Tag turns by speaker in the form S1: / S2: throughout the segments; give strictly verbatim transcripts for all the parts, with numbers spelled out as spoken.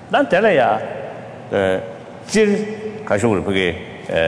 S1: 난 때려야 질 가시고 그게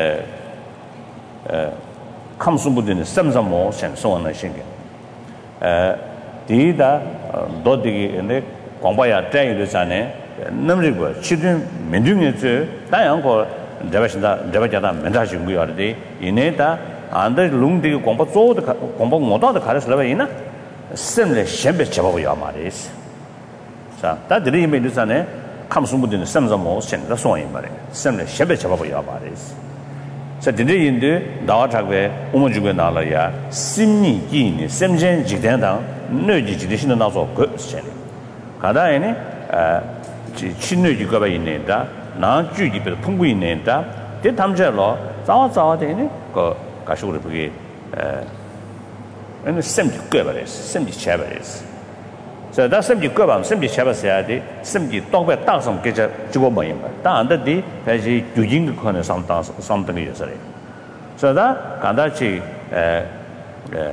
S1: 에 감수부들은 삼삼모 생소하는 신경 에 디다 도디기 광바야 때이르잖아요 넘리고 치든 민중에서 다양한 대바신다 대바자다 mendashi 구요르데 이내다 안데 룽디 공부 쪼도 공부 못하다 가르쳐라 이나 셈레 셴베 잡아요 말이스 자 다들이 메두산에 감수무드는 셈점모 생다 소인 말이 셈레 셴베 잡아요 말이스 자 드리인데 나와타게 오문주게 나라야 심리 기니 셈젠 지대당 뇌지 지대신의 나서 그 셈 가다에네 아 친뇌지가 봐 있는다 나 주기도 풍부히 있는다 대 담자로 자자와 되네 그 가시고를 그게 에 아니 셈지 껴버렸어 셈지 쳐버렸어 자다 셈지 껴봐 셈지 쳐버려야 돼 셈지 똑배 땅성 깨져 주고 뭐인 거 다안데디 다시 유진 그 코너 상당 상당히 있어요 자다 간다치 에 에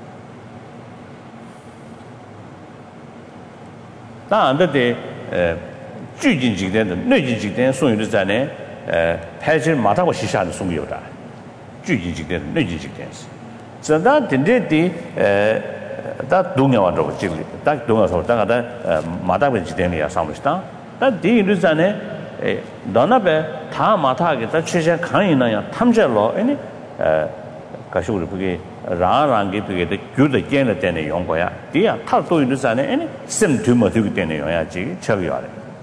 S1: 다안데디 에 주진직된 뇌진직된 소유자네 에 패질 마다고 시샤는 송유다 주진직된 뇌진직된 자다 딘데디 에다 동양화로 지금 딱 동양화로 다가다 마다고 지대니야 상무시다 다 디르자네 에 너나베 다 마타게 다 최신 강이나야 탐절로 아니 에 가시고 그게 라랑게 그게 규도 깨는 때는 용거야 디야 탈도 있는자네 아니 심투모 되기 때문에 용야지 저기야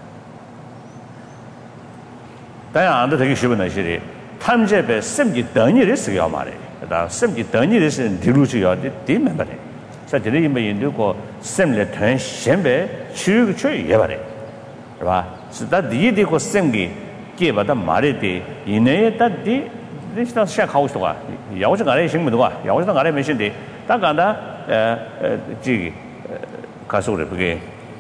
S1: 다양한 되게 쉬운 것이 탐제배 심지等일을 쓰여 말해. 다 심지等일을 쓰는 뒤로지야 되면 말해. 자, 저희 뭐 인도고 심le 된 신배 추구 추 예발해. 봐. 스다 디디고 심기 개바다 말에디 이내에 따디 리스타 시작하고 있어가. 야오지 가래 신문도가 야오지 가래 메신데 딱 간다 에 지 가서를 그게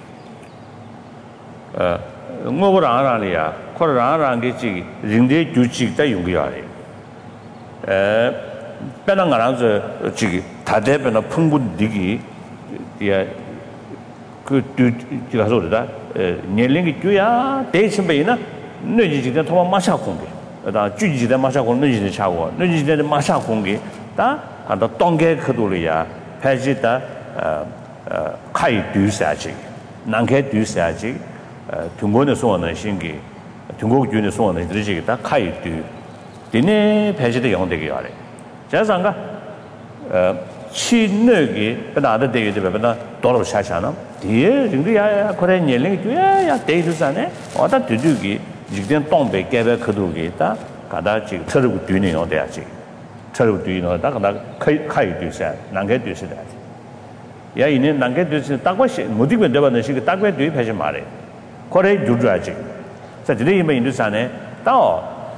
S1: 어 뭐를 안 하리야. 코로나라는 게 지금 링대 규칙다 용기하래. 에 빼나가라서 지금 다대변의 풍부디기 예 그 뒤가서 그러다年龄이 줘야 대신배이나 너지지가 통화 마샤 공개. 다 주지지다 마샤 공 너지지 차고 너지지다 마샤 공개 다 한다 동계 그돌이야. 패지다 어 카이 뒤사지. 난게 뒤사지. 중국의 소원은 신기 중국 주의 소원은 들으시겠다 카이드 디네 배지의 영되게 하래 자상가 어 치느기 나도 되게 되면 도로 샤샤나 뒤에 인도야 그래 년龄이 줘야 대주산에 어다 두두기 지금 동배 개배 그도기다 가다지 처르고 뒤는 영돼야지 처르고 뒤는 다 가다 카이 카이드사 난게 뒤시다 야 이는 난게 뒤시 딱과시 못이면 되는 시기 딱과 뒤에 배지 말해 거래 주주하지. 자, 저희 이번 인도산에 또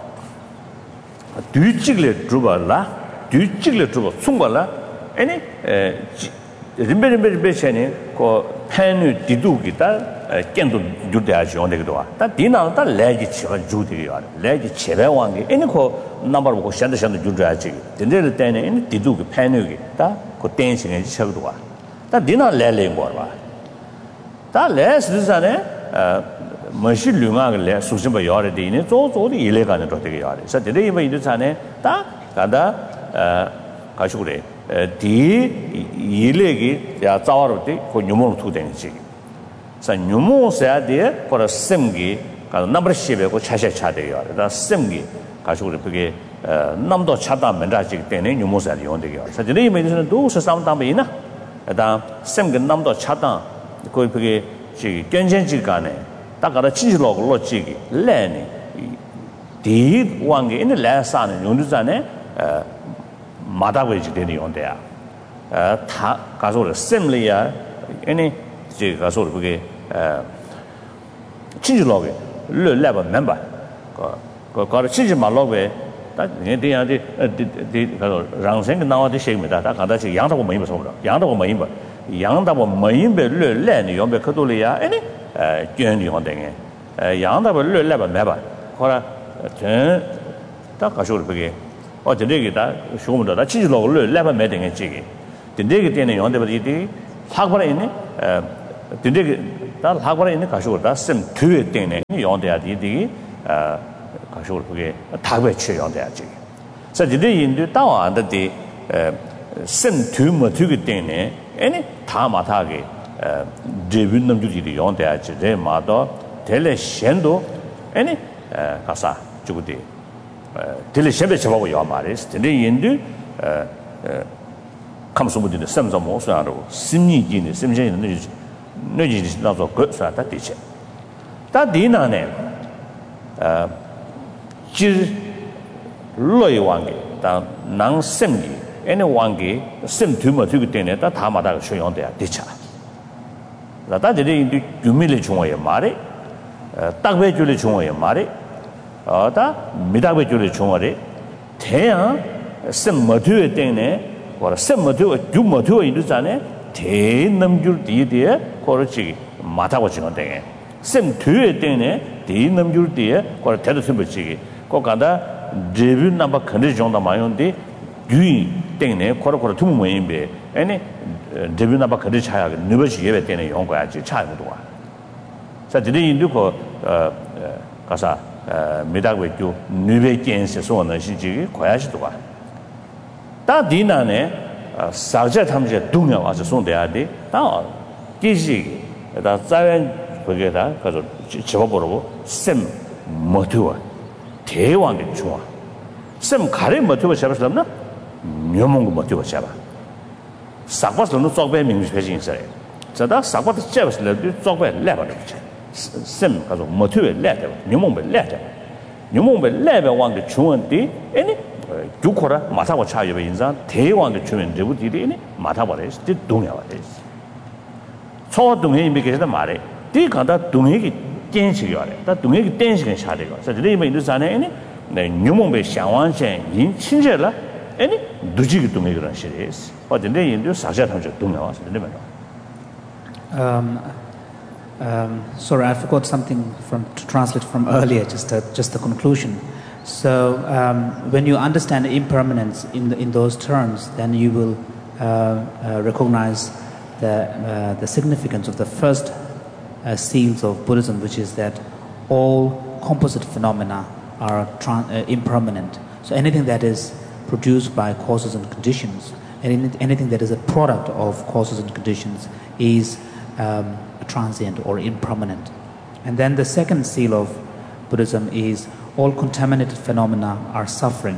S1: 뒤직을 주발라, 뒤직을 주고 숨발라. 아니, 에 림베림베베셔니 그 팬이 뒤두기다 깬도 주대하지 온데기도 와. 다 디나다 레지 치가 주대요. 레지 제배왕이 아니 그 넘버 보고 샌드샌드 주주하지. 근데 때는 아니 뒤두기 팬이 다그 댄싱에 치고도 와. 다 디나 레레인 거 봐. 다 레스르산에 어 머실류가를 수심바 요래되네 조조도 일레가는 또 되게 요래. 그래서 되게 이번 인도산에 다 가다 어 가시고 그래. 디 일레기 야 자와로데 그 뉴몬 투den지. 그래서 뉴몬사야 돼. 그걸 심기 가 넘버 십에고 차셔 차대요. 그래서 심기 가시고 그게 어 남도 차다 면다지 때문에 뉴몬사야 용되게. 그래서 되게 이번 인도산은 도 서삼담이나. 그다음 심기 남도 차다 그 그게 지 견전지간에 딱가다 친지로고 로지기 레니 디 왕게 있는 레사는 용두산에 어 마다고지 되는 용대야 어다 가서 셈리야 아니 지 가서 그게 어 친지로게 레레버 멤버 그 거를 친지 말로게 딱 내대야지 디 가서 랑생 나와도 시입니다 다 가다지 양다고 뭐 입어서 양다고 뭐 입어 양다고 뭐인베 르레니 용베 그돌이야 아니 에 견이 혼댕에 에 양다고 르레바 매바 거라 전딱 가셔 그게 어제기다 쇼문다 치즈로 르레바 매댕에 지기 근데게 되는 용데버디 확벌에 있네 에 근데게 다 하고라 있는 가시고 다 쌤 뒤에 때네 용돼야 되디 어 가시고 그게 다배 취 용돼야지 그래서 이제 인도 다와한테 쌤 뒤에 뒤에 때네 아니 다 마타게 어 데뷔 남주들이 용돼야지 내 마도 델레 셴도 아니 가사 주고디 델레 셴베 잡고 요 말이스 근데 인도 어 감소부들의 쌤도 모습으로 심리기는 심리는 느지 느지 나서 그 사다 되지 다 디나네 어지 로이 왕게 다 낭sem기 애네 왕게 쌤 뒤면 되기 때문에 다 다마다 쇼용돼야 되자 나다들이 유밀의 중앙에 말에 딱배줄의 중앙에 말에 어다 미다배줄의 중앙에 태양 쌤 머드에 때문에 거라 쌤 머드 두 머드에 있잖아요 대남줄 뒤에 거르지 마타고 지는 데 쌤 뒤에 때문에 대남줄 뒤에 거라 대도 셈버지기 거가다 데뷔 넘버 컨디 정도 마요인데 유이 때문에 거라 거라 두 모임에 아니 데뷔 넘버 컨디 차야 너버지 예배 때문에 용 거야지 차이도 와 자 드리 인도 어 가사 미다고죠 누베 겐세 소는 시지 거야지도 와 다 디나네 사제 탐제 동요 와서 손대야 돼. 다 기지 다 자연 거기에다 가서 집어보라고 쌤 모두와 대왕의 중화 쌤 가래 모두가 잡았었나? 묘몽고 모두가 잡아. 사과서는 쪽배 민주 회진 있어요. 저다 사과도 잡았을 때 쪽배 레버도 쳐. 쌤 가서 모두에 레버 묘몽배 레버 묘몽배 레버 왕의 중원디 아니 주코라 마타고 차이베 인상 대왕의 주면 되부디리니 마타버레스 디 동야와레스 초 동해 임베게다 말에 디 간다 동해기 땡식이와레 다 동해기 땡식은 샤데가 그래서 리메 인도산에 네 뉴몽베 샹완셴 인 친제라 아니 두지기 동해기란 시리스 어딘데 인도 사자 탐저 동야와서 되면
S2: um um sorry I forgot something from to translate from earlier just a, just the conclusion. So um, when you understand impermanence in the, in those terms, then you will uh, uh, recognize the uh, the significance of the first uh, seals of Buddhism, which is that all composite phenomena are tran- uh, impermanent. So anything that is produced by causes and conditions, and anything that is a product of causes and conditions, is um, transient or impermanent. And then the second seal of Buddhism is all contaminated phenomena are suffering.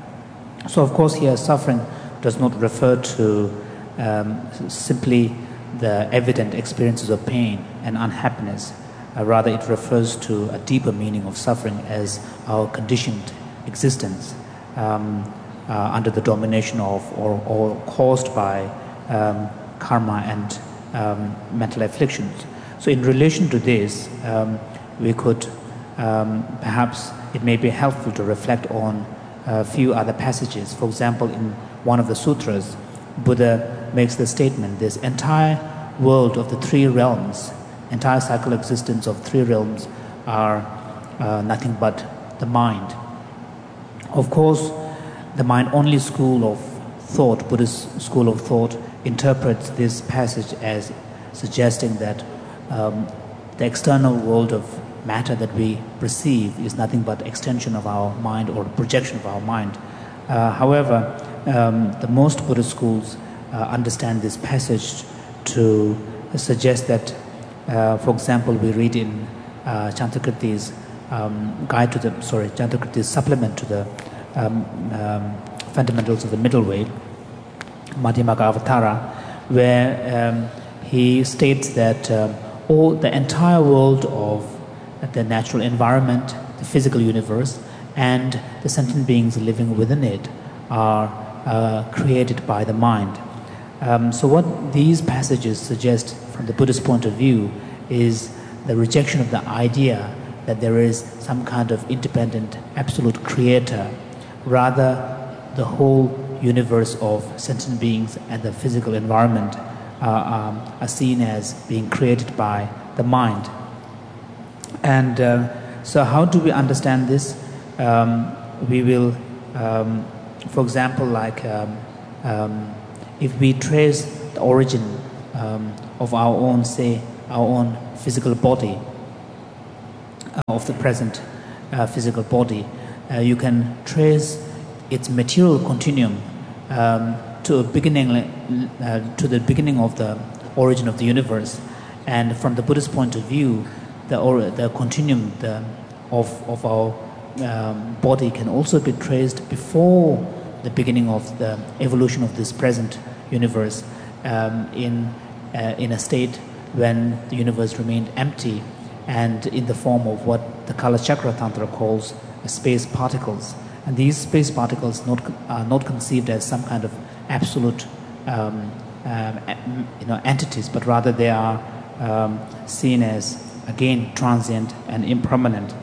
S2: So of course here suffering does not refer to um, simply the evident experiences of pain and unhappiness. Uh, rather it refers to a deeper meaning of suffering as our conditioned existence um, uh, under the domination of or, or caused by um, karma and um, mental afflictions. So in relation to this, um, we could um, perhaps it may be helpful to reflect on a few other passages. For example, in one of the sutras, Buddha makes the statement, this entire world of the three realms, entire cycle existence of three realms are uh, nothing but the mind. Of course, the mind-only school of thought, Buddhist school of thought, interprets this passage as suggesting that um, the external world of matter that we perceive is nothing but extension of our mind or projection of our mind. Uh, however, um, the most Buddhist schools uh, understand this passage to suggest that, uh, for example, we read in uh, Chantakritti's um, guide to the, sorry, Chantakritti's supplement to the um, um, fundamentals of the middle way, Madhyamaka Avatara, where um, he states that um, all the entire world of the natural environment, the physical universe, and the sentient beings living within it are uh, created by the mind. Um, so what these passages suggest from the Buddhist point of view is the rejection of the idea that there is some kind of independent, absolute creator. Rather, the whole universe of sentient beings and the physical environment uh, um, are seen as being created by the mind. And uh, so how do we understand this? Um, we will, um, for example, like um, um, if we trace the origin um, of our own, say, our own physical body, uh, of the present uh, physical body. Uh, you can trace its material continuum um, to a beginning, uh, to the beginning of the origin of the universe, and from the Buddhist point of view, the or, the continuum the, of of our um, body can also be traced before the beginning of the evolution of this present universe, um, in uh, in a state when the universe remained empty, and in the form of what the Kala Chakra Tantra calls space particles. And these space particles not, are not conceived as some kind of absolute um, um, you know, entities, but rather they are um, seen as, again, transient and impermanent.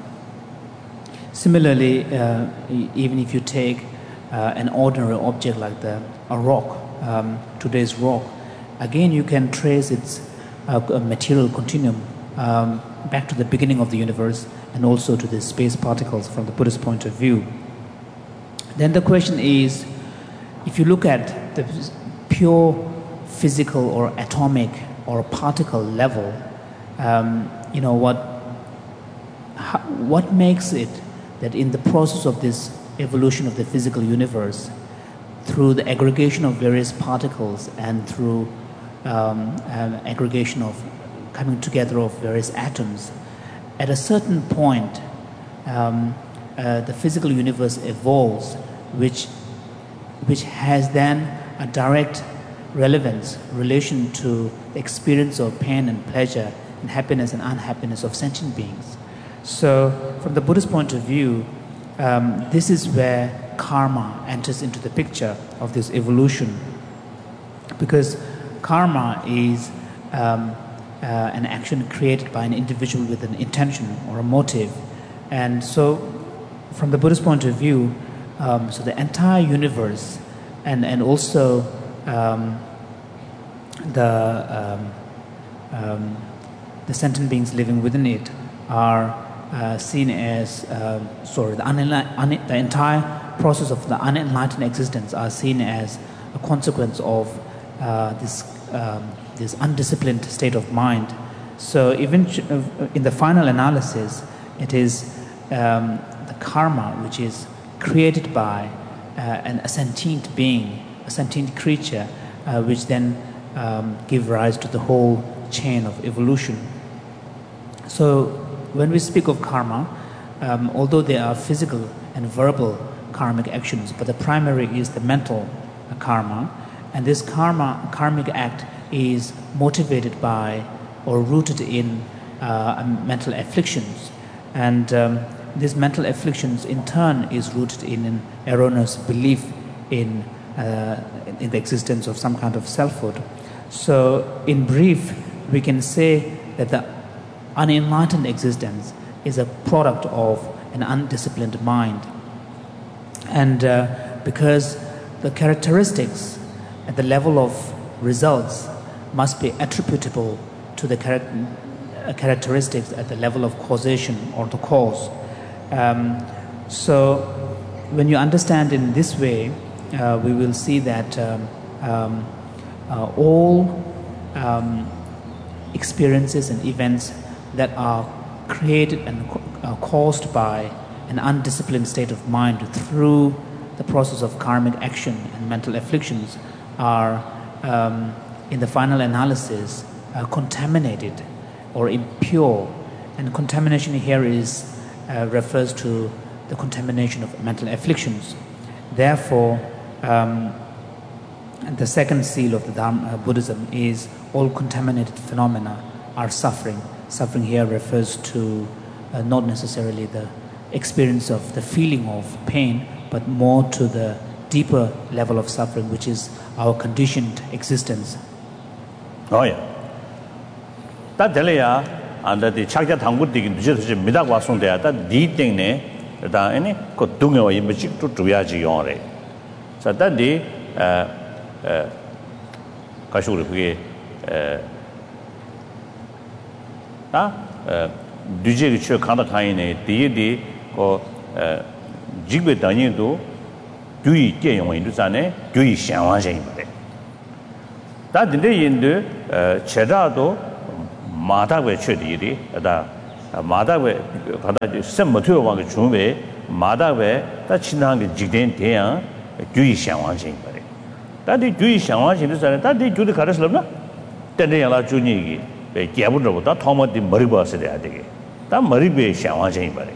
S2: Similarly, uh, even if you take uh, an ordinary object like the, a rock, um, today's rock, again you can trace its uh, material continuum um, back to the beginning of the universe and also to the space particles from the Buddhist point of view. Then the question is, if you look at the pure physical or atomic or particle level, um, you know, what, how, what makes it that in the process of this evolution of the physical universe, through the aggregation of various particles and through um, um, aggregation of coming together of various atoms, at a certain point, um, uh, the physical universe evolves, which, which has then a direct relevance, relation to the experience of pain and pleasure and happiness and unhappiness of sentient beings. So, from the Buddhist point of view, um, this is where karma enters into the picture of this evolution, because karma is um, uh, an action created by an individual with an intention or a motive. And so, from the Buddhist point of view, um, so the entire universe and, and also um, the, um, um, the sentient beings living within it are uh, seen as, uh, sorry, the, unenlight- un- the entire process of the unenlightened existence are seen as a consequence of uh, this, um, this undisciplined state of mind. So even in the final analysis, it is um, the karma which is created by uh, an, a sentient being, a sentient creature, uh, which then um, give rise to the whole chain of evolution. So when we speak of karma, um, although there are physical and verbal karmic actions, but the primary is the mental uh, karma, and this karma, karmic act is motivated by or rooted in uh, mental afflictions, and um, these mental afflictions in turn is rooted in an erroneous belief in, uh, in the existence of some kind of selfhood. So in brief, we can say that the unenlightened existence is a product of an undisciplined mind. And uh, because the characteristics at the level of results must be attributable to the char- characteristics at the level of causation or the cause. Um, so when you understand in this way, uh, we will see that um, um, uh, all um, experiences and events that are created and co- uh, caused by an undisciplined state of mind through the process of karmic action and mental afflictions are, um, in the final analysis, uh, contaminated or impure. And contamination here is uh, refers to the contamination of mental afflictions. Therefore, um, the second seal of the Dharma, uh, Buddhism is all contaminated phenomena are suffering. Suffering here refers to uh, not necessarily the experience of the feeling of pain, but more to the deeper level of suffering, which is our conditioned existence.
S1: Oh yeah. That delaya under the chakya thangu dig just midak wasung there that di thing ne da any ko dunga wa yimchi to tuya ji yon re. So that the uh uh kashuri pge uh ta uh duje ge chö khanda khain ne di di ko uh jigbe danyin do gyui tie yong yin du sa ne gyui xian wa yin ba de. Da de yin de uh cheda do 마다베 최디리 다 마다베 바다 셈모토 왕의 중베 마다베 다 친한 직된 대양 주의 상황신 거래 다디 주의 상황신도 전에 다디 주의 가르슬나 때려라 주니기 배 개부르고 다 토마디 머리 봐서 돼야 되게 다 머리베 상황신 거래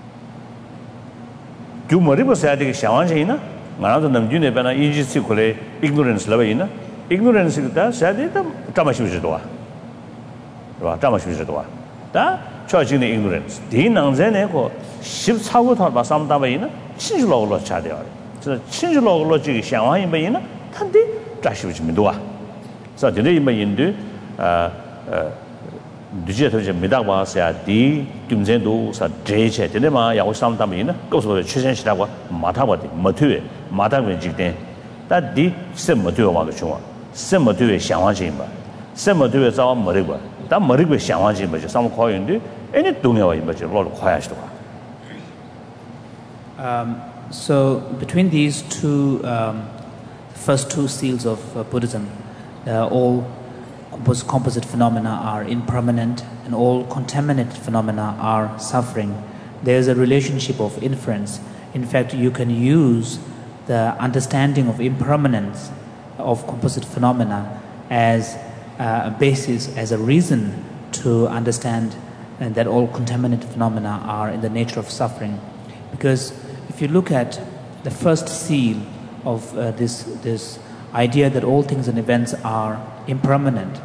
S1: 주 머리 봐서 되게 상황신이나 나도 남준에 배나 이지스 콜에 ignorance 라베이나 ignorance가 사대다 담아시면서도 와 와, 담아시면서도 와. 다 처지는 ignorance. 디낭제네고 십사고 더 바삼다바이나 친줄로로 차대요. 저 친줄로로 지기 상황이 뭐이나 탄디 자시면도 와. 그래서 저는 이만인도 아 디지털 좀 미다바서야 디 김제도 사 제체 되네마 야고 삼다바이나 그것을 최선시라고 마타바디 못해 마타면 지대. 다디 셈모토 와가 좋아. 셈모토의 상황이 뭐. 셈모토의 자원 머리고 다 머리고 상황이 뭐죠? 상황 거인데 애니 동요와 뭐죠? 로로 과야시도 봐.
S2: Um so between these two um first two seals of uh, Buddhism, uh, all compos- composite phenomena are impermanent and all contaminated phenomena are suffering. There is a relationship of inference. In fact, you can use the understanding of impermanence of composite phenomena as uh, a basis, as a reason to understand and that all contaminated phenomena are in the nature of suffering. Because if you look at the first seal of uh, this, this idea that all things and events are impermanent,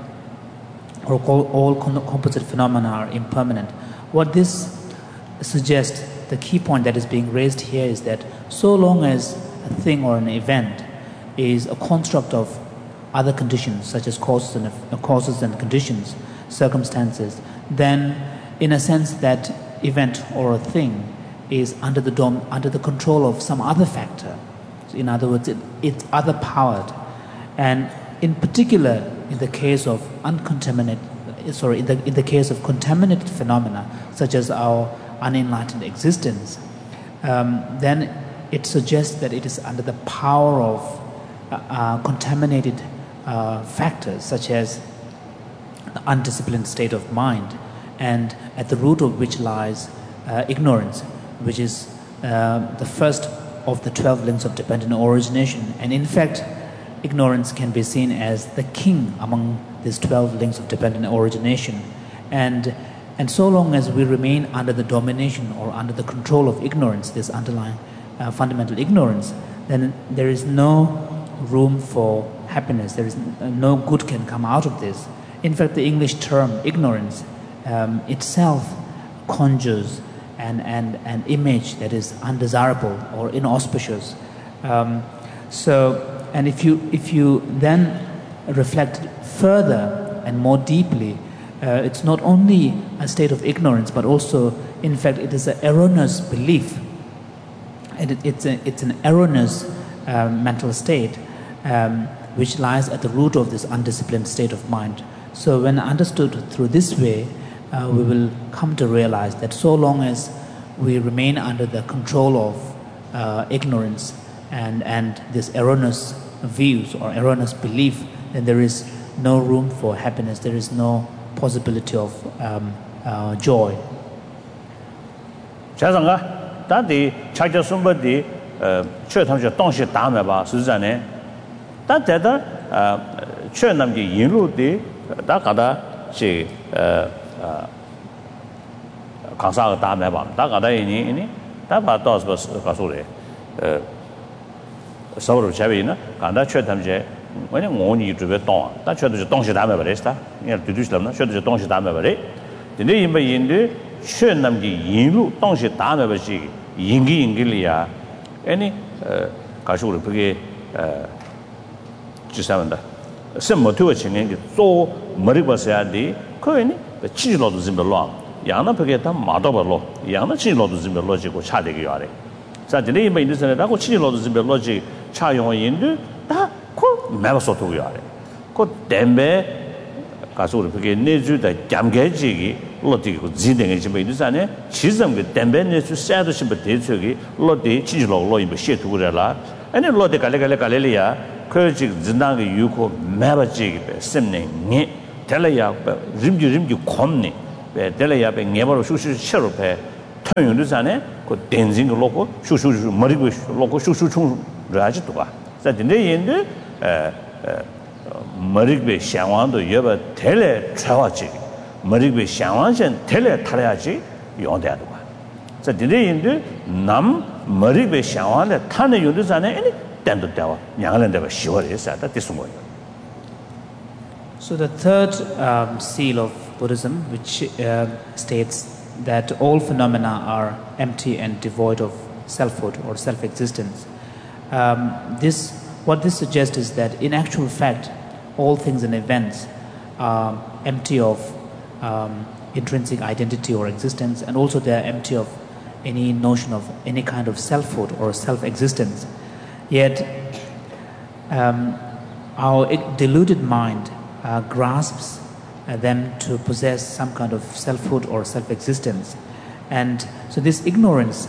S2: or all, all composite phenomena are impermanent, what this suggests, the key point that is being raised here is that so long as a thing or an event is a construct of other conditions, such as causes and, uh, causes and conditions, circumstances, then in a sense that event or a thing is under the dom- under the control of some other factor. So in other words, it, it's other powered. And in particular, in the case of uncontaminated, sorry, in the, in the case of contaminated phenomena, such as our unenlightened existence, um, then it suggests that it is under the power of uh, uh, contaminated uh, factors, such as the undisciplined state of mind, and at the root of which lies uh, ignorance, which is uh, the first of the twelve links of dependent origination. And in fact, ignorance can be seen as the king among these twelve links of dependent origination. And, and so long as we remain under the domination or under the control of ignorance, this underlying uh, fundamental ignorance, then there is no room for happiness. There is no good can come out of this. In fact, the English term ignorance um, itself conjures an, an, an image that is undesirable or inauspicious. Um, so, and if you, if you then reflect further and more deeply, uh, it's not only a state of ignorance, but also, in fact, it is an erroneous belief. And it, it's, a, it's an erroneous uh, mental state um, which lies at the root of this undisciplined state of mind. So when understood through this way, uh, we will come to realize that so long as we remain under the control of uh, ignorance and, and this erroneous views or erroneous belief, then there is no room for happiness, there is no possibility of um, uh, joy.
S1: 다디 차저 숨버디 어 최탐시 동시 다음에 봐 수자네 다대다 어 최남기 인루디 다 가다 지어 강사가 다음에 봐 다 가다 이니 이니 다 봐도 가소래 어 서로 잡이나 간다 최탐시 뭐냐 원이 주베 동다 최도 동시 다음에 버렸다 이 두두슬나 최도 동시 다음에 버려 근데 이뭐 인데 최남기 인루 동시 다음에 버시 인기 인기리야 아니 어 가시고 그게 어 지사한다 셈모토 친행이 또 머리 버셔야 돼 그거니 치료도 좀 별로 양나 그게 다 마도벌로 양나 치료도 좀 별로 지고 차대기 요래 자 근데 이뭐 인도선에다고 치료도 좀 별로 지 차용의 인도 다그 매버서도 요래 그 댐베 가서 그게 내주다 감개지기 로디고 진행이 좀 있잖아요. 지점 그 댐베네 수사도 좀 대처기 로디 지지로 로이 시도 그래라. 아니 로디 갈래갈래 갈래리야. 그 지금 진단의 유고 매버지기 셈네 니 telaya rimji rimji khomni be telaya be ngebaro shushu chero be tonyu rizane ko denzing loko shushu marigo loko shushu chung raji toga sa dinde yende 에 머리be 샹왕도 여바 텔레 차와지 머리be 샹왕선 텔레 타려야지 용대하도가 자 디레인데 남 머리be 샹왕에 타는 요르잖아요 아니 단도 대와 양을는데가 시월에서다 됐은 거예요.
S2: So the third um, seal of Buddhism, which uh, states that all phenomena are empty and devoid of selfhood or self-existence. Um, this, what this suggests is that in actual fact, all things and events are empty of um, intrinsic identity or existence, and also they are empty of any notion of any kind of selfhood or self-existence. Yet, um, our deluded mind uh, grasps uh, them to possess some kind of selfhood or self-existence. And so this ignorance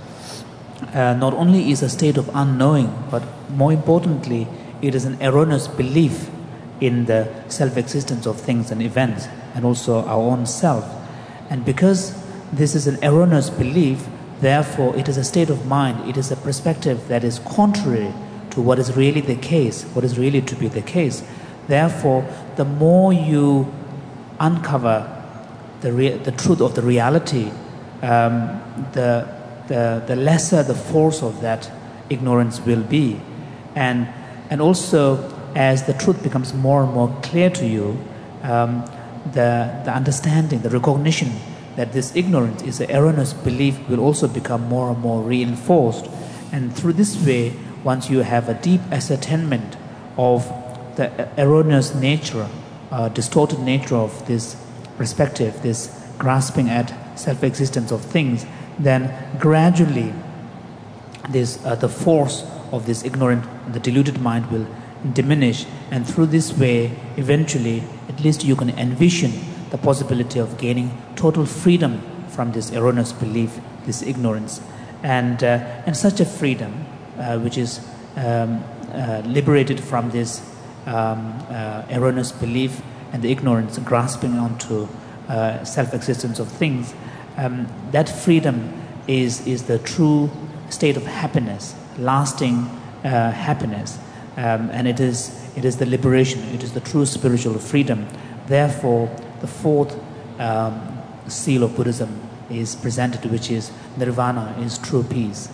S2: uh, not only is a state of unknowing, but more importantly, it is an erroneous belief in the self-existence of things and events, and also our own self. And because this is an erroneous belief, therefore it is a state of mind, it is a perspective that is contrary to what is really the case, what is really to be the case. Therefore, the more you uncover the, rea- the truth of the reality, um, the, the, the lesser the force of that ignorance will be. And, and also, as the truth becomes more and more clear to you, um, the, the understanding, the recognition that this ignorance is an erroneous belief will also become more and more reinforced. And through this way, once you have a deep ascertainment of the erroneous nature, uh, distorted nature of this perspective, this grasping at self-existence of things, then gradually this, uh, the force of this ignorant, the deluded mind will diminish, and through this way, eventually, at least you can envision the possibility of gaining total freedom from this erroneous belief, this ignorance. And, uh, and such a freedom, uh, which is um, uh, liberated from this um, uh, erroneous belief and the ignorance grasping onto uh, self-existence of things, um, that freedom is, is the true state of happiness, lasting uh, happiness. Um, and it is, it is the liberation, it is the true spiritual freedom. Therefore, the fourth um, seal of Buddhism is presented, which is nirvana, is true peace.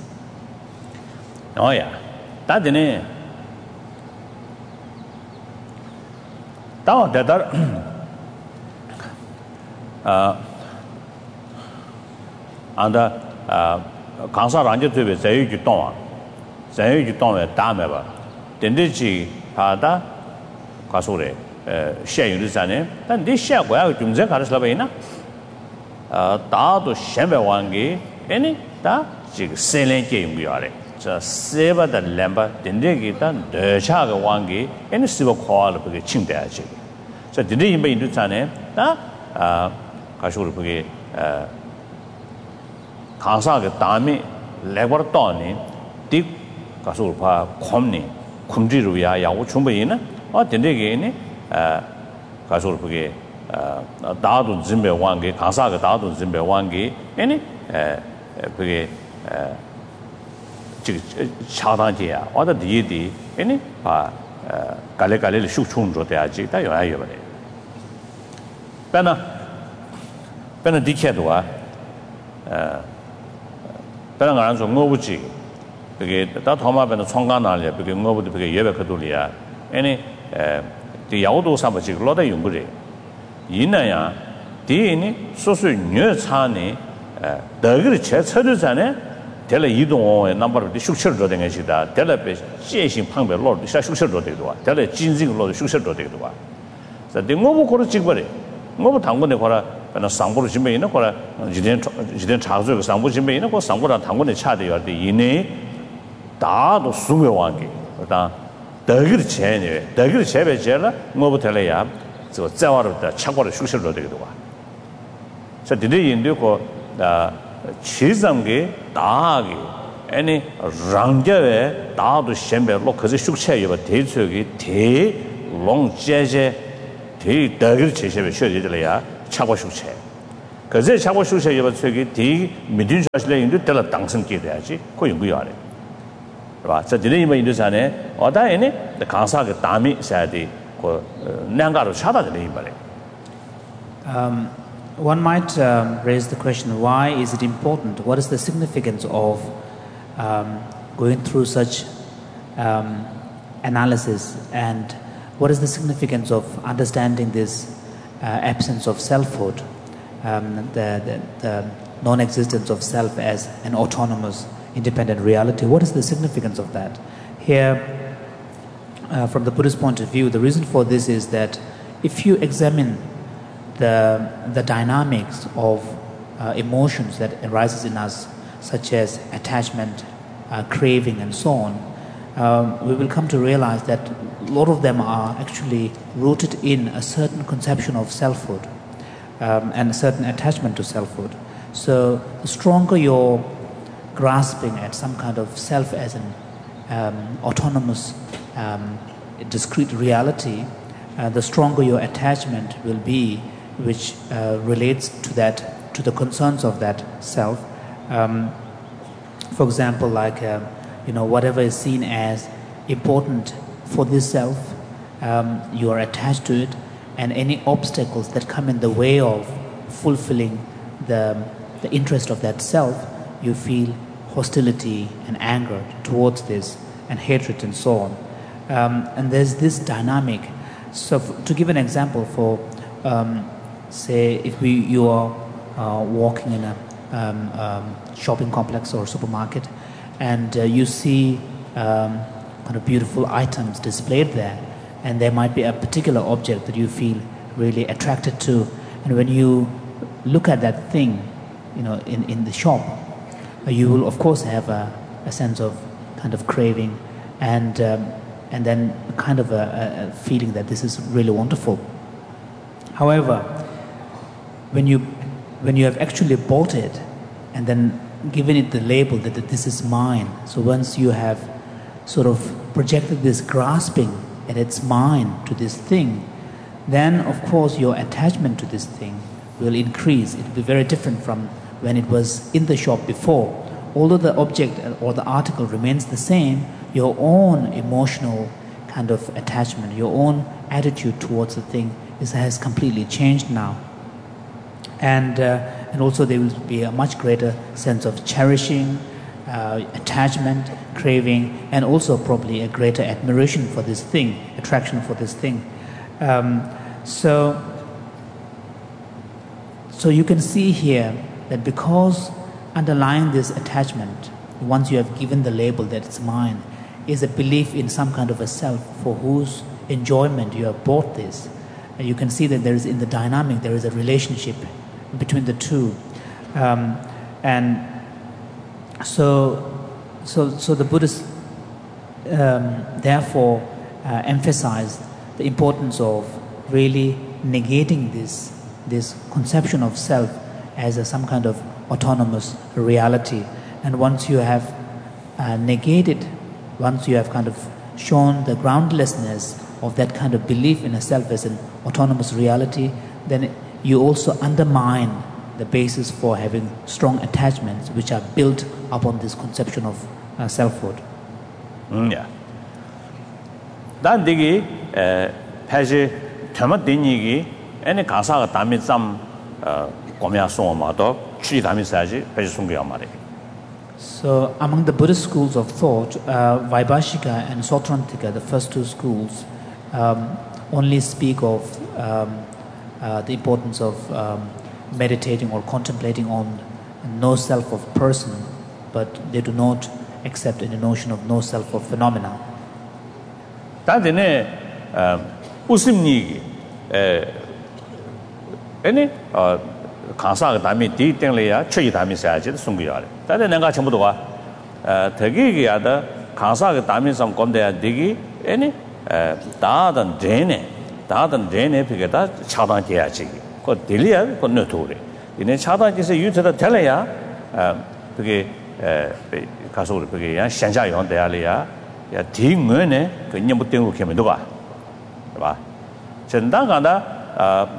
S1: Oh yeah, that is that. That uh, and uh, Kansa Ranja to be Zayu Juton, Zayu Juton, Dameva, Dendici Pada, Kasure. Share Yuzane, and this share where you can Karslavina. Tado Shembewangi, any da Silent game we are. Just save the lamber, the negita, the Chaga Wangi, any civil call of the Chimdaji. So the name in Dutane, da Kashur Kansaga Dami, Labortoni, Dick Kasurpa, Comni, Kumjiruya, Yavuchumbaina, or the negini. 가서 그게 다도 짐배 왕게 가사가 다도 짐배 왕게 아니 그게 지금 차단지야 어디 뒤에 아니 봐 갈래갈래를 숙충으로 돼야지 다 요아요 버려 배나 배나 디케도와 어 배나 가는 좀 뭐부지 그게 다 도마변의 총관날이야 그게 뭐부터 그게 예배거들이야 아니 에 the Yaudo Sabachi, Loda Yunguri. Yinaya, Dini, Sosu Nyutsani, the Church, tell a Yidon, a number of the Shukshire Rodingashida, tell a Jashing Pangbe Lord, the Shukshire Rodidua, tell a Jinzing Lord, the Shukshire Rodidua. So the Mobo Korachibari, Mobo Tangonekora, and a Sambo Jimena, Jiden Chazu, Sambo Jimena, or Sambo Tangone Chadi, or the Yine, Dado Sumewangi, Dagir Chene, Dagir Chevela, Mobotelea, so Zawar, the Chakwa Shusha Rodidua. So today in Duko, the Chizangi, Dagi, any Rangave, Dado Shembe, Lokazi Shukcha, Tetsugi, Te, Long Jeje, 대 더글 제시에 쉬어지들이야 차고 숙체 그제 차고 숙체 여버 최기 대 미딘 샤실에 인도 달라 당선게 돼야지 그 연구야 돼 봐. 저 뒤에 뭐 인도산에 어다에네 강사가 담이 사야지 그 난가로 차다 되는 이 말이야.
S2: Um, one might um, raise the question, why is it important? What is the significance of um, going through such um, analysis, and what is the significance of understanding this uh, absence of selfhood, um, the, the, the non-existence of self as an autonomous, independent reality? What is the significance of that? Here, uh, from the Buddhist point of view, the reason for this is that if you examine the, the dynamics of uh, emotions that arises in us, such as attachment, uh, craving, and so on, um, we will come to realize that a lot of them are actually rooted in a certain conception of selfhood um, and a certain attachment to selfhood. So the stronger your grasping at some kind of self as an um, autonomous, um, discrete reality, uh, the stronger your attachment will be, which uh, relates to that, to the concerns of that self. Um, for example, like uh, you know, whatever is seen as important for this self, um, you are attached to it, and any obstacles that come in the way of fulfilling the the interest of that self, you feel hostility and anger towards this, and hatred and so on. Um, and there's this dynamic. So f- to give an example, for um, say if we you are uh, walking in a um, um, shopping complex or supermarket, and uh, you see um, kind of beautiful items displayed there, and there might be a particular object that you feel really attracted to, and when you look at that thing, you know, in, in the shop, uh, you will of course have a, a sense of kind of craving, and um, and then kind of a, a feeling that this is really wonderful. However, when you when you have actually bought it and then given it the label that, that this is mine, so once you have sort of projected this grasping and it's mine to this thing, then of course your attachment to this thing will increase. It will be very different from when it was in the shop before. Although the object or the article remains the same, your own emotional kind of attachment, your own attitude towards the thing is, has completely changed now. And, uh, and also there will be a much greater sense of cherishing, uh, attachment, craving, and also probably a greater admiration for this thing, attraction for this thing. Um, so, so you can see here that because underlying this attachment, once you have given the label that it's mine, is a belief in some kind of a self for whose enjoyment you have bought this. And you can see that there is, in the dynamic, there is a relationship between the two. Um, and so, so, so the Buddhists um, therefore uh, emphasize the importance of really negating this, this conception of self as a, some kind of autonomous reality. And once you have uh, negated, once you have kind of shown the groundlessness of that kind of belief in a self as an autonomous reality, then you also undermine the basis for having strong attachments which are built upon this conception of uh, selfhood.
S1: Mm, yeah. Dan digi phaji thama dinigi ene kasa ga dami sam komya so ma do chi dami saji phaji sungya ma re.
S2: So among the Buddhist schools of thought, uh, Vaibhashika and Sautrantika, the first two schools, um, only speak of um, uh, the importance of um, meditating or contemplating on no self of person, but they do not accept any notion of no self of phenomena.
S1: Tadine usimni ene 강사가 담이 뒤땡래야 최이 담이 사야지 숨겨야 돼. 다들 내가 전부 도와 어 되게기야다 강사가 담이선 건데야 되기 에니 에 다든 제네 다든 제네 피게다 차단해야지. 그 딜이야 건너도래. 이네 차단해서 유트다 될래야 어 그게 에 가서 그게 야 현자 용대야래야 야 뒤면에 그 녀부 땡고 캐면 도가. 봐. 真当讲的呃，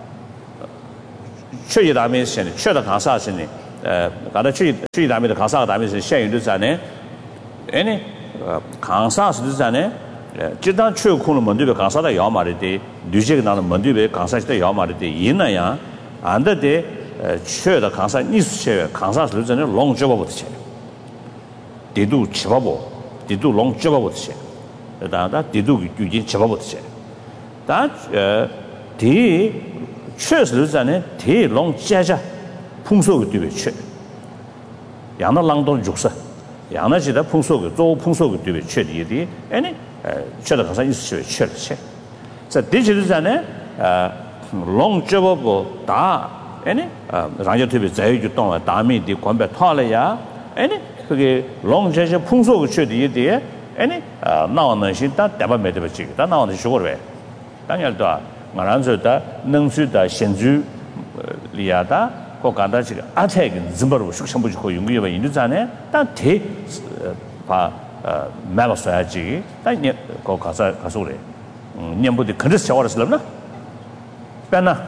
S1: 确一大面是呢，确的抗啥是呢？呃，讲的确确一大面的抗啥大面是现有的啥呢？哎呢，呃，抗啥是的啥呢？呃，就当确空了门对边抗啥的要嘛的的，绿色的那门对边抗啥的要嘛的的，一那样，安的的呃，确的抗啥，你是确抗啥是的真的龙九百不的钱，地度七百不，地度龙九百不的钱，当然地度究竟七百不的钱，但呃，地确实是呢，地龙加加碰手的对边确，让那浪动就是。让那些的碰手个做碰手个对不确定的，哎呢，呃，确的好像意思确确了切。在第七是呢，呃，龙脚不不大，哎呢，呃，人家特别在意就当了大面的关别套了呀，哎呢，这个龙这些碰手个确定的，哎呢，呃，那能行，但代表没得不这个，但那能学过呗。当然的，我让说的能说的先住，呃，里亚的。我讲到这个阿泰跟日本人说全部就可以用于为印度站呢，但他呃把呃买个说下去，但你搞搞啥搞啥嘞？嗯，你不得肯定是小的是了呢？别呢，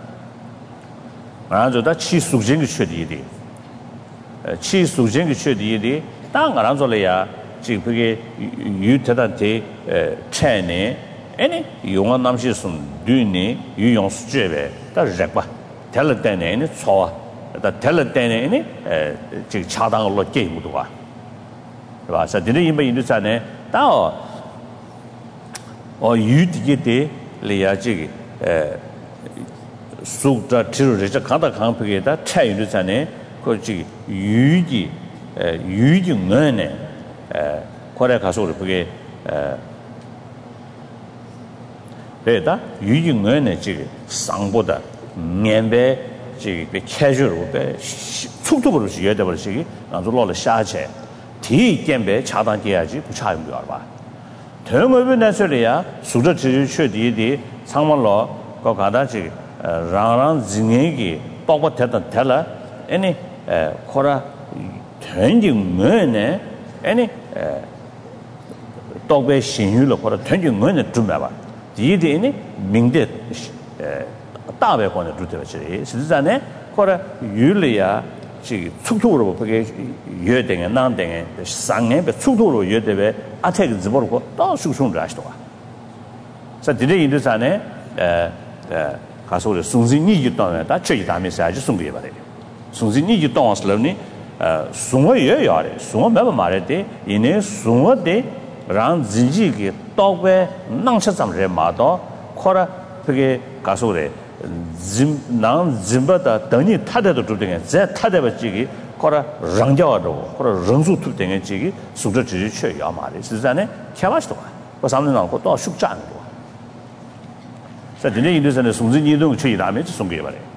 S1: 然后就到去苏建个确定的，呃，去苏建个确定的，当我让做了呀，这个有特大的呃产呢，哎呢，用了那么些送对呢，有用是这呗，但是热吧。泰勒丹呢，错啊！但泰勒丹呢，呃，这个恰当的落节目多啊，是吧？实际上，因为印度站呢，但哦，哦，有的的，里啊，这个呃，苏的提出这些看到看不给的，参与的站呢，和这个有的呃有的我呢，呃，过来看说的不给呃，对的，有的我呢，这个上过的。面白这个开水肉白，粗度不是有的不是个，然后落了下去，第一点白恰当点下去不差用不了吧？台湾本来说的呀，苏州只有确定的，长毛老搞搞到这个呃，让让人个包括台的台了，哎呢呃，可能团结我呢，哎呢呃，到个新有了或者团结我呢准备吧，第一点呢，明的呃。大外国的都对不起，实际上呢，或者有了呀，这个粗土路不给约定的、难定的，上年被粗土路约定的，阿泰个日本路到手上来多啊。在这里印度上呢，呃呃，他说的送进你就当然，但这一大面是就送给他的，送进你就当时了呢，呃，送我也要的，送我没办法的，因为送我的让自己给到外能吃咱们人买到，或者这个他说的。人让人不的等你他的都做这个，在他的这个或者人家的或者人数做这个这个素质只是缺要嘛的，实际上呢，开玩笑话，我上面让我到手站的多。在今天印度上的送子你都缺一大面就送给我的。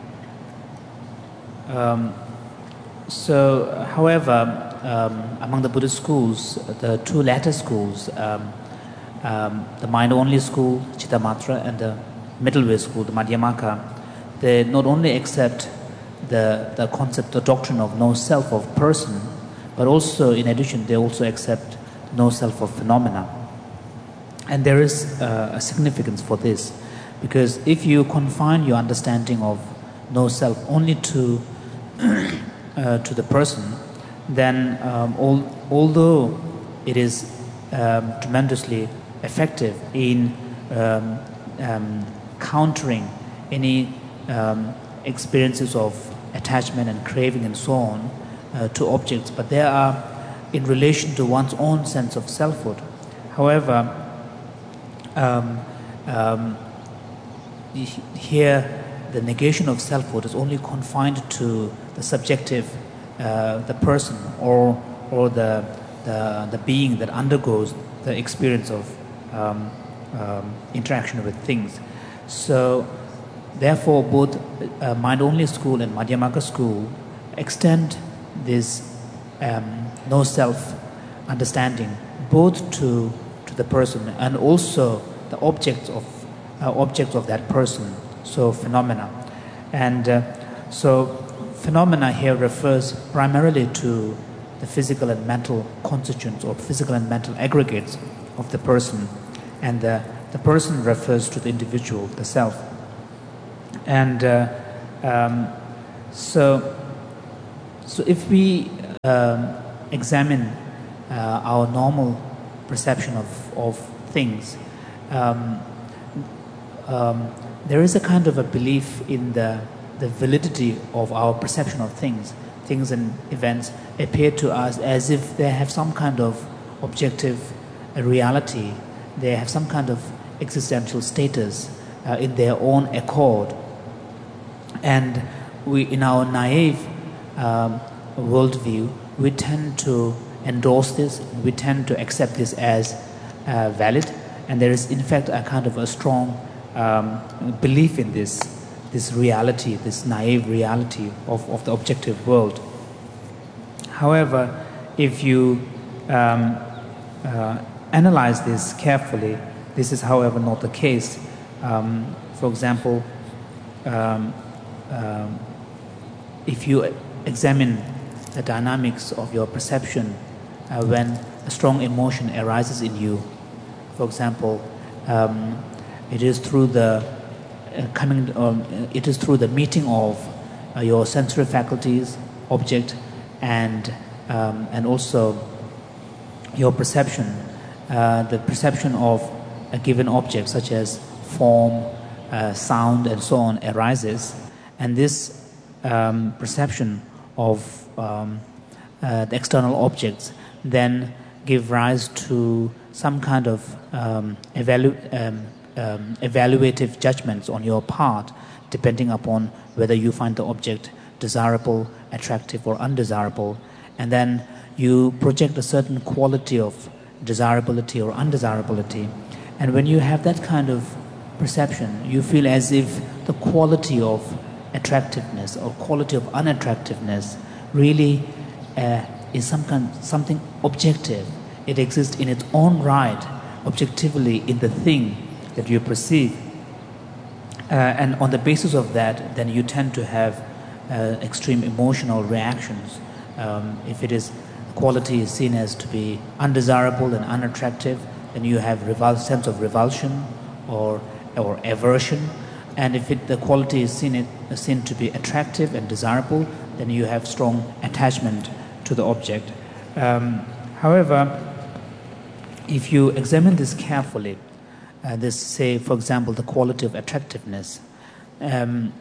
S2: Um, so, however, um, among the Buddhist schools, the two latter schools, um, um, the mind-only school, Chittamatra, and the middle way school, the Madhyamaka, they not only accept the, the concept, the doctrine of no self of person, but also, in addition, they also accept no self of phenomena. And there is uh, a significance for this, because if you confine your understanding of no self only to uh, to the person, then um, all, although it is um, tremendously effective in um, um, countering any um, experiences of attachment and craving and so on uh, to objects, but they are in relation to one's own sense of selfhood. However, um, um, here the negation of selfhood is only confined to the subjective, uh, the person or or the, the the being that undergoes the experience of um, um, interaction with things. So, therefore, both uh, mind-only school and Madhyamaka school extend this um, no-self understanding both to to the person and also the objects of uh, objects of that person. So, phenomena, and uh, so phenomena here refers primarily to the physical and mental constituents or physical and mental aggregates of the person, and the the person refers to the individual, the self. And uh, um, so, so if we um, examine uh, our normal perception of, of things, um, um, there is a kind of a belief in the, the validity of our perception of things. Things and events appear to us as if they have some kind of objective uh, reality. They have some kind of existential status uh, in their own accord. And we, in our naive um, worldview, we tend to endorse this, we tend to accept this as uh, valid, and there is in fact a kind of a strong um, belief in this, this reality, this naive reality of, of the objective world. However, if you um, uh, analyze this carefully, this is however not the case. Um, for example, um, um, if you examine the dynamics of your perception uh, when a strong emotion arises in you, for example, um, it is through the uh, coming, um, it is through the meeting of uh, your sensory faculties, object, and um, and also your perception, uh, the perception of a given object, such as form, uh, sound, and so on, arises, and this um, perception of um, uh, the external objects then give rise to some kind of um, evalu- um, um, evaluative judgments on your part, depending upon whether you find the object desirable, attractive, or undesirable, and then you project a certain quality of desirability or undesirability. And when you have that kind of perception, you feel as if the quality of attractiveness or quality of unattractiveness really uh, is some kind, something objective. It exists in its own right, objectively, in the thing that you perceive. Uh, and on the basis of that, then you tend to have uh, extreme emotional reactions. Um, if it is quality is seen as to be undesirable and unattractive, then you have revul- sense of revulsion or or aversion. And if it, the quality is seen, it, seen to be attractive and desirable, then you have strong attachment to the object. Um, however, if you examine this carefully, uh, this, say, for example, the quality of attractiveness, um,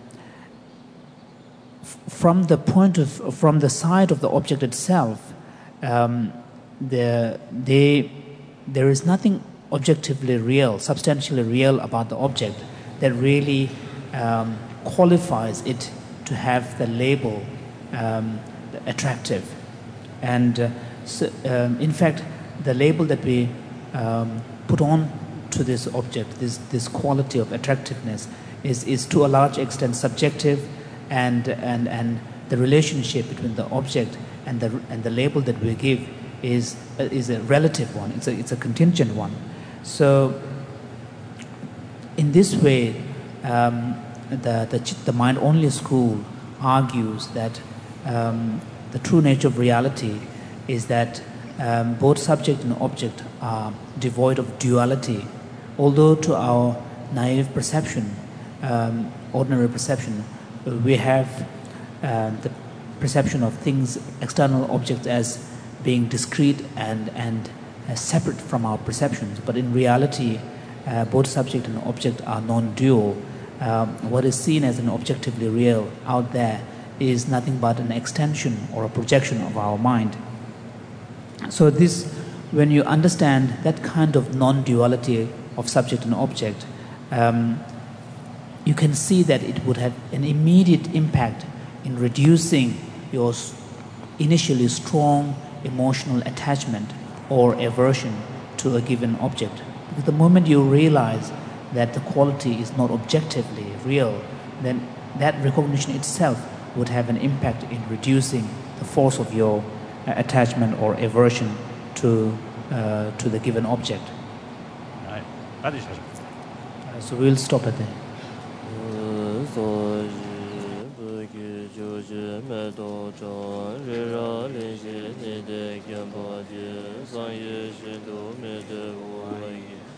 S2: f- from the point of, from the side of the object itself, um, the, they, there is nothing objectively real, substantially real about the object that really um, qualifies it to have the label um, attractive. And uh, so, um, in fact, the label that we um, put on to this object, this, this quality of attractiveness, is, is to a large extent subjective, and, and, and the relationship between the object and the, and the label that we give is, uh, is a relative one, it's a, it's a contingent one. So, in this way, um, the, the, the mind-only school argues that um, the true nature of reality is that um, both subject and object are devoid of duality. Although to our naive perception, um, ordinary perception, we have uh, the perception of things, external objects, as being discrete and, and uh, separate from our perceptions. But in reality, uh, both subject and object are non-dual. Um, what is seen as an objectively real out there is nothing but an extension or a projection of our mind. So this, when you understand that kind of non-duality of subject and object, um, you can see that it would have an immediate impact in reducing your initially strong emotional attachment or aversion to a given object. Because the moment you realize that the quality is not objectively real, then that recognition itself would have an impact in reducing the force of your uh, attachment or aversion to uh, to the given object.
S1: Right. That is
S2: Uh, so we'll stop at there.